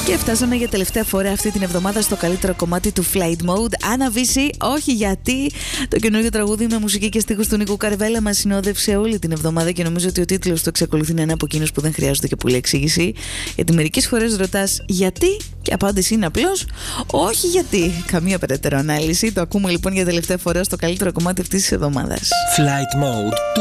Και φτάσαμε για τελευταία φορά αυτή την εβδομάδα στο καλύτερο κομμάτι του Flight Mode. Άννα Βύση, όχι γιατί το καινούργιο τραγούδι με μουσική και στίχους του Νίκου Καρβέλα μας συνόδευσε όλη την εβδομάδα και νομίζω ότι ο τίτλος του εξακολουθεί να είναι από εκείνους που δεν χρειάζονται και πολύ εξήγηση. Γιατί μερικές φορές ρωτάς γιατί και η απάντηση είναι απλώς όχι γιατί. Καμία περαιτέρω ανάλυση. Το ακούμε λοιπόν για τελευταία φορά στο καλύτερο κομμάτι αυτής της εβδομάδας. Flight Mode.